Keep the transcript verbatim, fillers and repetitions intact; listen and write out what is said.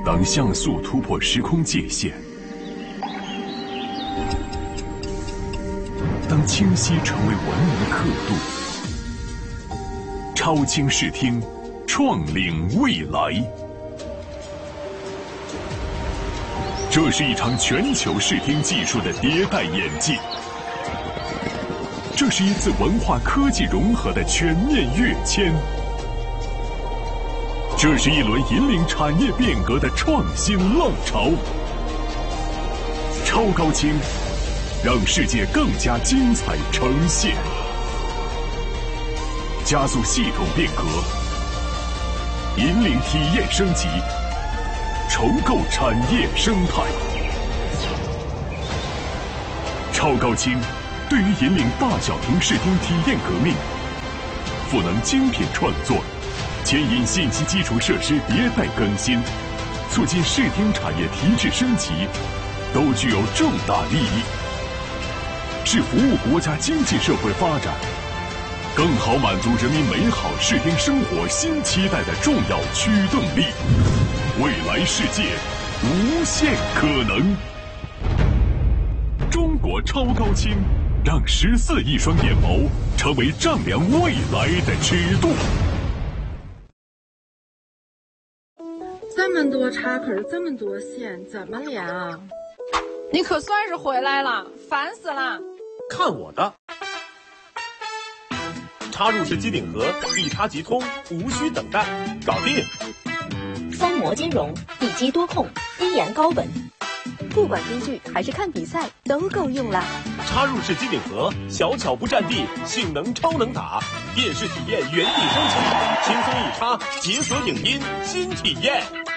当像素突破时空界限，当清晰成为文明刻度，超清视听，创领未来。这是一场全球视听技术的迭代演进，这是一次文化科技融合的全面跃迁，这是一轮引领产业变革的创新浪潮。超高清，让世界更加精彩呈现，加速系统变革，引领体验升级，重构产业生态。超高清对于引领大小屏视听体验革命，赋能精品创作，牵引信息基础设施迭代更新，促进视听产业提质升级，都具有重大利益，是服务国家经济社会发展，更好满足人民美好视听生活新期待的重要驱动力。未来世界，无限可能。中国超高清，让十四亿双眼眸成为丈量未来的尺度。 这么多插口，这么多线，怎么连啊？ 你可算是回来了，烦死了！ 看我的！插入式机顶盒，一插即通，无需等待，搞定！ 三模兼容，一机多控，低延高稳，不管追剧还是看比赛都够用了。 插入式机顶盒，小巧不占地，性能超能打，电视体验原地升级，轻松一插，解锁影音新体验。